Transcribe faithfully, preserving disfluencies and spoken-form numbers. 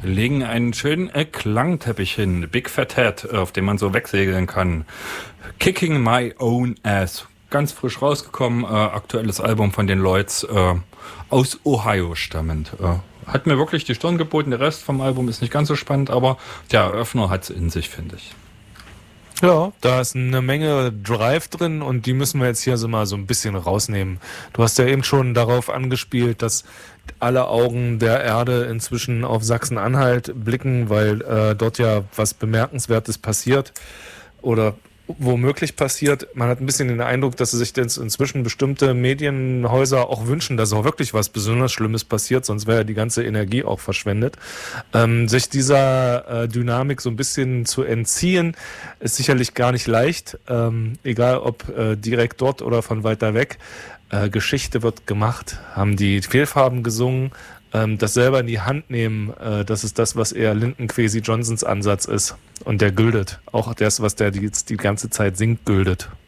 legen einen schönen äh, Klangteppich hin, Big Fat Head, äh, auf dem man so wegsegeln kann. Kicking My Own Ass, ganz frisch rausgekommen, äh, aktuelles Album von den Lloyds, äh, aus Ohio stammend. Äh, hat mir wirklich die Stirn geboten, der Rest vom Album ist nicht ganz so spannend, aber der Eröffner hat's in sich, finde ich. Ja, da ist eine Menge Drive drin und die müssen wir jetzt hier so mal so ein bisschen rausnehmen. Du hast ja eben schon darauf angespielt, dass alle Augen der Erde inzwischen auf Sachsen-Anhalt blicken, weil äh, dort ja was Bemerkenswertes passiert oder womöglich passiert. Man hat ein bisschen den Eindruck, dass sich jetzt inzwischen bestimmte Medienhäuser auch wünschen, dass auch wirklich was besonders Schlimmes passiert, sonst wäre ja die ganze Energie auch verschwendet. Ähm, sich dieser äh, Dynamik so ein bisschen zu entziehen, ist sicherlich gar nicht leicht, ähm, egal ob äh, direkt dort oder von weiter weg. Äh, Geschichte wird gemacht, haben die Fehlfarben gesungen, ähm, das selber in die Hand nehmen, äh, das ist das, was eher Lyndon Kwesi Johnsons Ansatz ist. Und der güldet. Auch das, was der die, die ganze Zeit singt, güldet.